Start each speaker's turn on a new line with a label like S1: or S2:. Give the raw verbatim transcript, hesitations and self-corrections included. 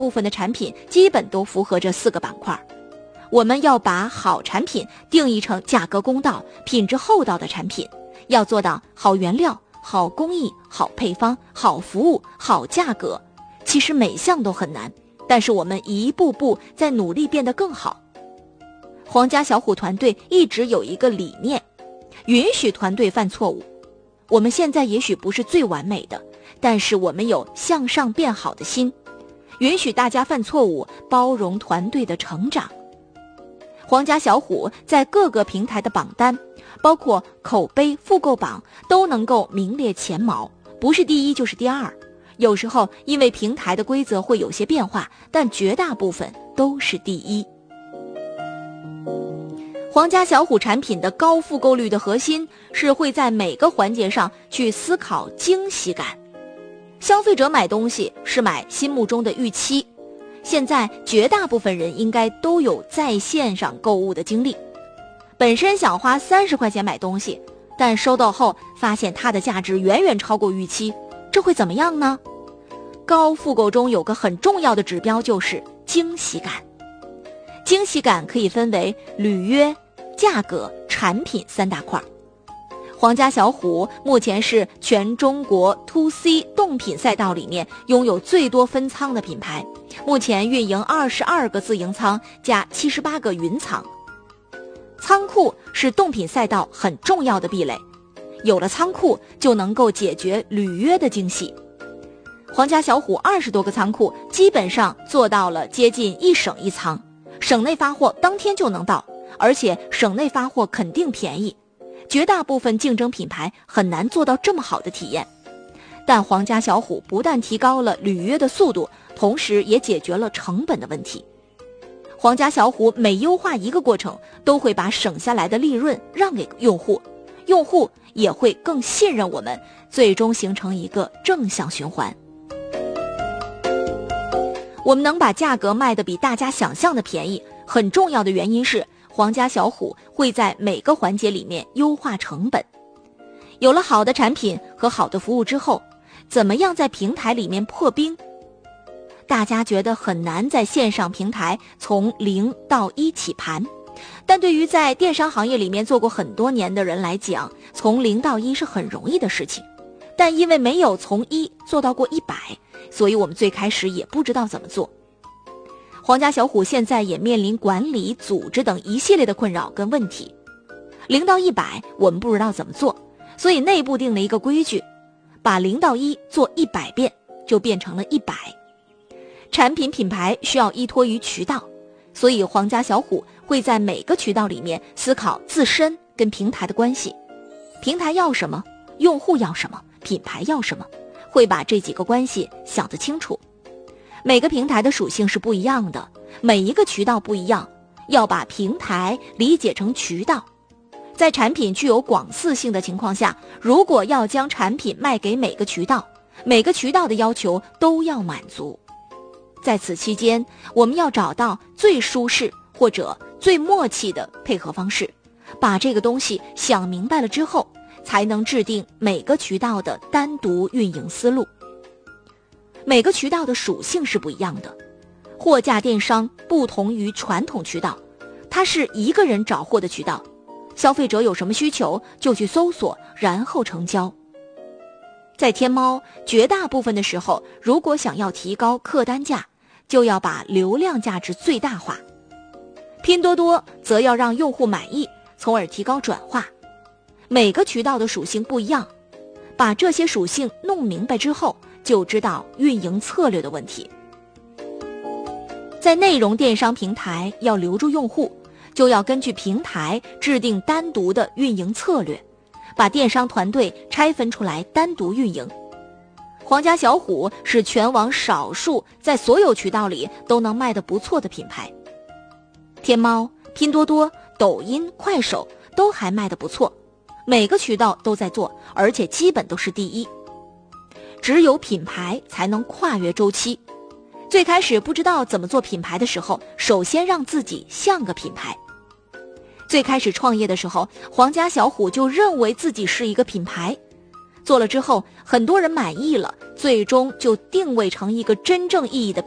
S1: 部分的产品基本都符合这四个板块。我们要把好产品定义成价格公道、品质厚道的产品，要做到好原料、好工艺、好配方、好服务、好价格。其实每项都很难，但是我们一步步在努力变得更好。皇家小虎团队一直有一个理念，允许团队犯错误。我们现在也许不是最完美的，但是我们有向上变好的心，允许大家犯错误，包容团队的成长。皇家小虎在各个平台的榜单，包括口碑、复购榜，都能够名列前茅，不是第一就是第二。有时候因为平台的规则会有些变化，但绝大部分都是第一。皇家小虎产品的高复购率的核心是会在每个环节上去思考惊喜感。消费者买东西是买心目中的预期，现在绝大部分人应该都有在线上购物的经历。本身想花三十块钱买东西，但收到后发现它的价值远远超过预期，这会怎么样呢？高复购中有个很重要的指标，就是惊喜感。惊喜感可以分为履约、价格、产品三大块。皇家小虎目前是全中国 to C 动品赛道里面拥有最多分仓的品牌，目前运营二十二个自营仓加七十八个云仓。仓库是动品赛道很重要的壁垒，有了仓库就能够解决履约的惊喜。皇家小虎二十多个仓库基本上做到了接近一省一仓，省内发货当天就能到，而且省内发货肯定便宜。绝大部分竞争品牌很难做到这么好的体验，但皇家小虎不但提高了履约的速度，同时也解决了成本的问题。皇家小虎每优化一个过程，都会把省下来的利润让给用户，用户也会更信任我们，最终形成一个正向循环。我们能把价格卖得比大家想象的便宜，很重要的原因是皇家小虎会在每个环节里面优化成本。有了好的产品和好的服务之后，怎么样在平台里面破冰？大家觉得很难在线上平台从零到一起盘，但对于在电商行业里面做过很多年的人来讲，从零到一是很容易的事情。但因为没有从一做到过一百，所以我们最开始也不知道怎么做。皇家小虎现在也面临管理、组织等一系列的困扰跟问题。零到一百我们不知道怎么做，所以内部定了一个规矩，把零到一做一百遍，就变成了一百。产品品牌需要依托于渠道，所以皇家小虎会在每个渠道里面思考自身跟平台的关系，平台要什么，用户要什么，品牌要什么，会把这几个关系想得清楚。每个平台的属性是不一样的，每一个渠道不一样，要把平台理解成渠道。在产品具有广次性的情况下，如果要将产品卖给每个渠道，每个渠道的要求都要满足。在此期间，我们要找到最舒适或者最默契的配合方式，把这个东西想明白了之后，才能制定每个渠道的单独运营思路。每个渠道的属性是不一样的，货架电商不同于传统渠道，它是一个人找货的渠道，消费者有什么需求就去搜索，然后成交。在天猫，绝大部分的时候，如果想要提高客单价，就要把流量价值最大化。拼多多则要让用户满意，从而提高转化。每个渠道的属性不一样，把这些属性弄明白之后，就知道运营策略的问题。在内容电商平台要留住用户，就要根据平台制定单独的运营策略，把电商团队拆分出来单独运营。皇家小虎是全网少数在所有渠道里都能卖得不错的品牌。天猫、拼多多、抖音、快手都还卖得不错，每个渠道都在做，而且基本都是第一。只有品牌才能跨越周期。最开始不知道怎么做品牌的时候，首先让自己像个品牌。最开始创业的时候，皇家小虎就认为自己是一个品牌，做了之后很多人满意了，最终就定位成一个真正意义的